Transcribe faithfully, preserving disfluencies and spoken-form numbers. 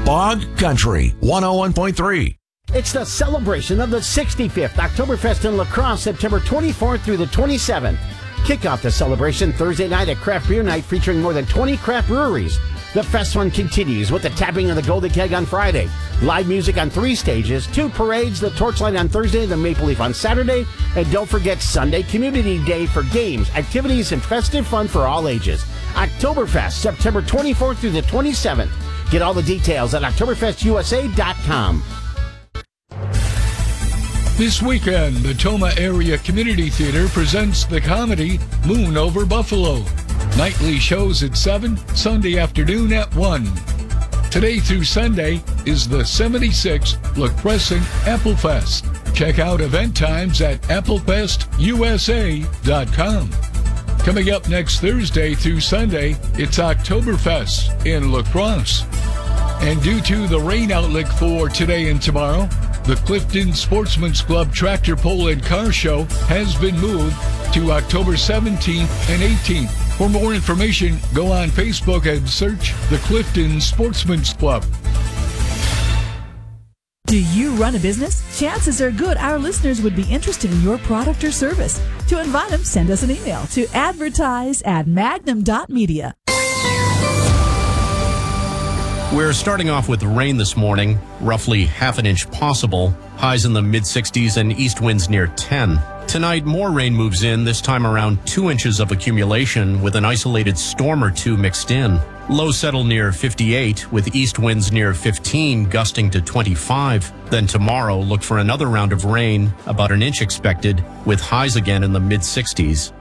Bog Country one oh one point three. It's the celebration of the sixty-fifth Oktoberfest in La Crosse, September twenty-fourth through the twenty-seventh. Kick off the celebration Thursday night at Craft Beer Night featuring more than twenty craft breweries. The fest fun continues with the tapping of the Golden Keg on Friday, live music on three stages, two parades, the Torchlight on Thursday, the Maple Leaf on Saturday, and don't forget Sunday Community Day for games, activities, and festive fun for all ages. Oktoberfest, September twenty-fourth through the twenty-seventh. Get all the details at oktoberfest u s a dot com. This weekend, the Toma Area Community Theater presents the comedy Moon Over Buffalo. Nightly shows at seven, Sunday afternoon at one. Today through Sunday is the seventy-sixth La Crescent Apple Fest. Check out event times at apple fest u s a dot com. Coming up next Thursday through Sunday, it's Oktoberfest in La Crosse. And due to the rain outlook for today and tomorrow, the Clifton Sportsman's Club Tractor Pull and Car Show has been moved to October seventeenth and eighteenth. For more information, go on Facebook and search the Clifton Sportsman's Club. Do you run a business? Chances are good our listeners would be interested in your product or service. To invite them, send us an email to advertise at magnum dot media. We're starting off with rain this morning, roughly half an inch possible, highs in the mid sixties and east winds near ten. Tonight, more rain moves in, this time around two inches of accumulation with an isolated storm or two mixed in. Lows settle near fifty-eight with east winds near fifteen, gusting to twenty-five. Then tomorrow, look for another round of rain, about an inch expected, with highs again in the mid sixties.